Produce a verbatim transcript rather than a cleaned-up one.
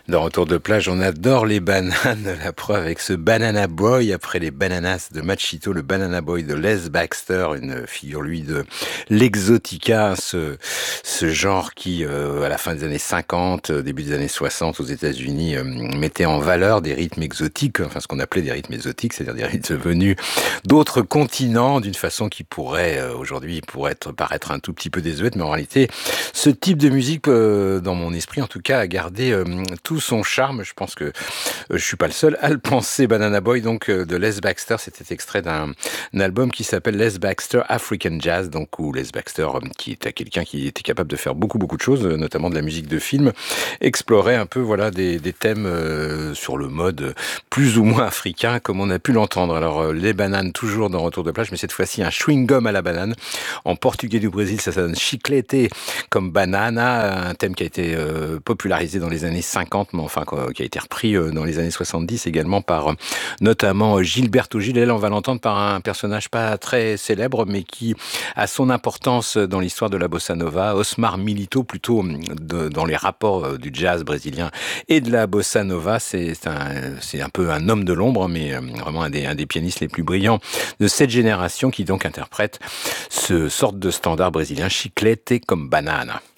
Dans Retour de plage, on adore les bananes. La preuve avec ce Banana Boy, après les Bananas de Machito, le Banana Boy de Les Baxter, une figure, lui, de l'exotica, ce, ce genre qui, euh, à la fin des années cinquante, début des années soixante, aux États-Unis, euh, mettait en valeur des rythmes exotiques, enfin ce qu'on appelait des rythmes exotiques, c'est-à-dire des rythmes venus d'autres continents, d'une façon qui pourrait, euh, aujourd'hui, pourrait être, paraître un tout petit peu désuète, mais en réalité, ce type de musique, euh, dans mon esprit en tout cas, a gardé euh, tout son charme. Je pense que euh, je suis pas le seul à le penser. Banana Boy, donc euh, de Les Baxter, c'était extrait d'un un album qui s'appelle Les Baxter African Jazz, donc où Les Baxter, euh, qui était quelqu'un qui était capable de faire beaucoup beaucoup de choses, euh, notamment de la musique de film, explorait un peu voilà des, des thèmes euh, sur le mode euh, plus ou moins africain, comme on a pu l'entendre. Alors euh, les bananes toujours dans Retour de plage, mais cette fois-ci un chewing gum à la banane. En portugais du Brésil, ça sonne chiclete comme banana, un thème qui a été euh, popularisé dans les années cinquante, mais enfin quoi, qui a été repris euh, dans les années soixante-dix également par euh, notamment euh, Gilberto Gil. Elle, on va l'entendre par un personnage pas très célèbre, mais qui a son importance dans l'histoire de la bossa nova. Osmar Milito, plutôt de, dans les rapports euh, du jazz brésilien et de la bossa nova. C'est c'est un, c'est un peu un homme de l'ombre, mais euh, vraiment un des, un des pianistes les plus brillants de cette génération, qui donc interprète ce sorte de standard brésilien, chiclete comme banana.